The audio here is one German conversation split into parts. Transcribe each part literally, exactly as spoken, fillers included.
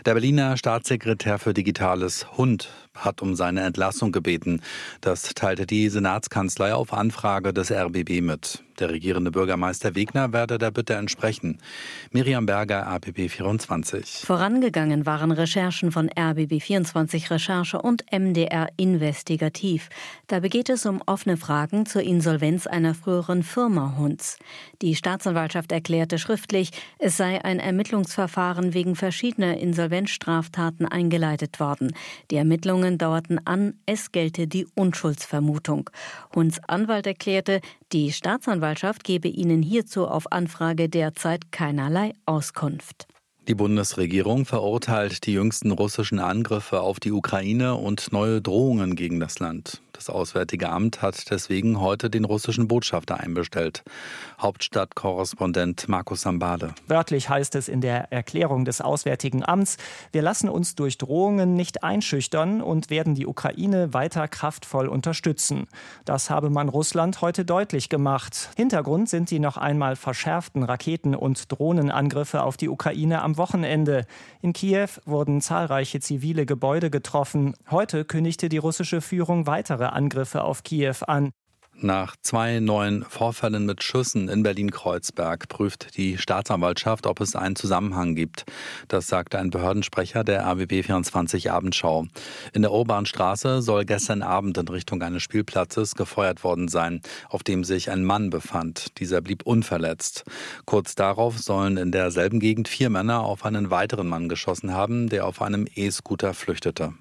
Der Berliner Staatssekretär für Digitales Hund hat um seine Entlassung gebeten. Das teilte die Senatskanzlei auf Anfrage des R B B mit. Der regierende Bürgermeister Wegner werde der Bitte entsprechen. Miriam Berger, R B B vierundzwanzig. Vorangegangen waren Recherchen von R B B vierundzwanzig Recherche und M D R Investigativ. Dabei geht es um offene Fragen zur Insolvenz einer früheren Firma Hunds. Die Staatsanwaltschaft erklärte schriftlich, es sei ein Ermittlungsverfahren wegen verschiedener Insolvenzstraftaten eingeleitet worden. Die Ermittlungen dauerten an, es gelte die Unschuldsvermutung. Hunds Anwalt erklärte, die Staatsanwaltschaft gebe ihnen hierzu auf Anfrage derzeit keinerlei Auskunft. Die Bundesregierung verurteilt die jüngsten russischen Angriffe auf die Ukraine und neue Drohungen gegen das Land. Das Auswärtige Amt hat deswegen heute den russischen Botschafter einbestellt. Hauptstadtkorrespondent Markus Sambale. Wörtlich heißt es in der Erklärung des Auswärtigen Amts: Wir lassen uns durch Drohungen nicht einschüchtern und werden die Ukraine weiter kraftvoll unterstützen. Das habe man Russland heute deutlich gemacht. Hintergrund sind die noch einmal verschärften Raketen- und Drohnenangriffe auf die Ukraine am Wochenende. In Kiew wurden zahlreiche zivile Gebäude getroffen. Heute kündigte die russische Führung weitere Angriffe auf Kiew an. Nach zwei neuen Vorfällen mit Schüssen in Berlin-Kreuzberg prüft die Staatsanwaltschaft, ob es einen Zusammenhang gibt. Das sagte ein Behördensprecher der R B B vierundzwanzig Abendschau. In der Urbanstraße soll gestern Abend in Richtung eines Spielplatzes gefeuert worden sein, auf dem sich ein Mann befand. Dieser blieb unverletzt. Kurz darauf sollen in derselben Gegend vier Männer auf einen weiteren Mann geschossen haben, der auf einem E-Scooter flüchtete.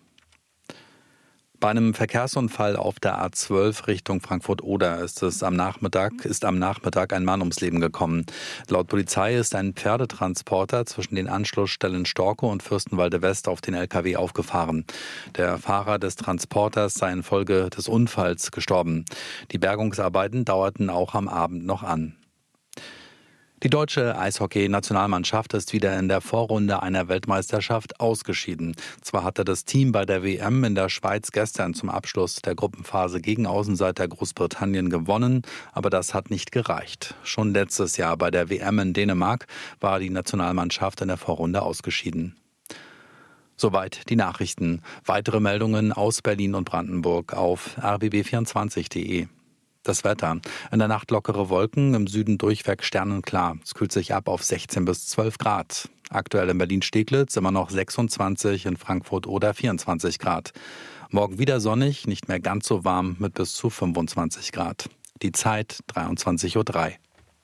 Bei einem Verkehrsunfall auf der A zwölf Richtung Frankfurt-Oder ist es am Nachmittag, ist am Nachmittag ein Mann ums Leben gekommen. Laut Polizei ist ein Pferdetransporter zwischen den Anschlussstellen Storke und Fürstenwalde West auf den L K W aufgefahren. Der Fahrer des Transporters sei infolge des Unfalls gestorben. Die Bergungsarbeiten dauerten auch am Abend noch an. Die deutsche Eishockey-Nationalmannschaft ist wieder in der Vorrunde einer Weltmeisterschaft ausgeschieden. Zwar hatte das Team bei der W M in der Schweiz gestern zum Abschluss der Gruppenphase gegen Außenseiter Großbritannien gewonnen, aber das hat nicht gereicht. Schon letztes Jahr bei der W M in Dänemark war die Nationalmannschaft in der Vorrunde ausgeschieden. Soweit die Nachrichten. Weitere Meldungen aus Berlin und Brandenburg auf r b b vierundzwanzig punkt de. Das Wetter. In der Nacht lockere Wolken, im Süden durchweg sternenklar. Es kühlt sich ab auf sechzehn bis zwölf Grad. Aktuell in Berlin-Steglitz immer noch sechsundzwanzig, in Frankfurt oder vierundzwanzig Grad. Morgen wieder sonnig, nicht mehr ganz so warm mit bis zu fünfundzwanzig Grad. Die Zeit dreiundzwanzig Uhr drei.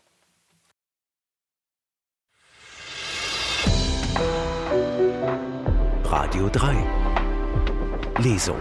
Radio drei. Lesung.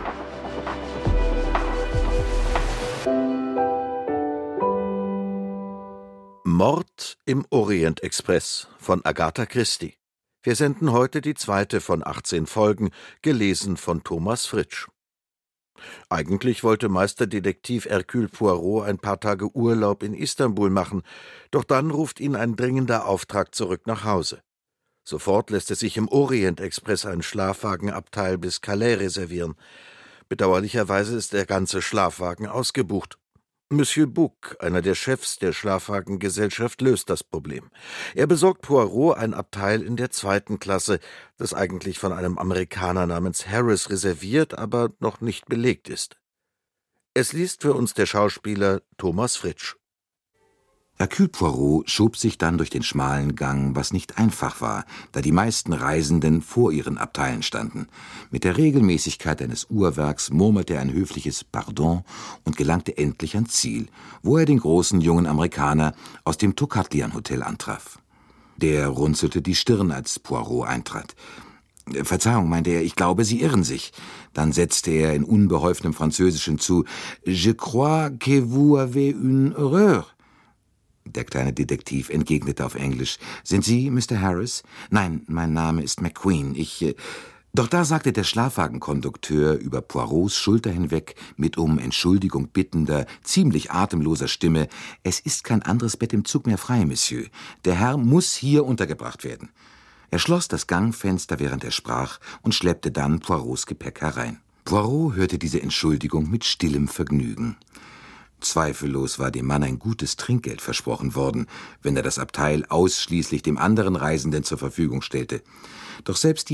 Mord im Orient-Express von Agatha Christie. Wir senden heute die zweite von achtzehn Folgen, gelesen von Thomas Fritsch. Eigentlich wollte Meisterdetektiv Hercule Poirot ein paar Tage Urlaub in Istanbul machen, doch dann ruft ihn ein dringender Auftrag zurück nach Hause. Sofort lässt er sich im Orient-Express ein Schlafwagenabteil bis Calais reservieren. Bedauerlicherweise ist der ganze Schlafwagen ausgebucht. Monsieur Bouc, einer der Chefs der Schlafwagengesellschaft, löst das Problem. Er besorgt Poirot ein Abteil in der zweiten Klasse, das eigentlich von einem Amerikaner namens Harris reserviert, aber noch nicht belegt ist. Es liest für uns der Schauspieler Thomas Fritsch. Hercule Poirot schob sich dann durch den schmalen Gang, was nicht einfach war, da die meisten Reisenden vor ihren Abteilen standen. Mit der Regelmäßigkeit eines Uhrwerks murmelte er ein höfliches Pardon und gelangte endlich ans Ziel, wo er den großen jungen Amerikaner aus dem Tocatlian Hotel antraf. Der runzelte die Stirn, als Poirot eintrat. »Verzeihung«, meinte er, »ich glaube, Sie irren sich.« Dann setzte er in unbeholfenem Französisch hinzu, »Je crois que vous avez une erreur.« Der kleine Detektiv entgegnete auf Englisch. »Sind Sie Mister Harris?« »Nein, mein Name ist McQueen. Ich...« äh Doch da sagte der Schlafwagenkondukteur über Poirots Schulter hinweg mit um Entschuldigung bittender, ziemlich atemloser Stimme, »Es ist kein anderes Bett im Zug mehr frei, Monsieur. Der Herr muss hier untergebracht werden.« Er schloss das Gangfenster, während er sprach, und schleppte dann Poirots Gepäck herein. Poirot hörte diese Entschuldigung mit stillem Vergnügen. Zweifellos war dem Mann ein gutes Trinkgeld versprochen worden, wenn er das Abteil ausschließlich dem anderen Reisenden zur Verfügung stellte. Doch selbst die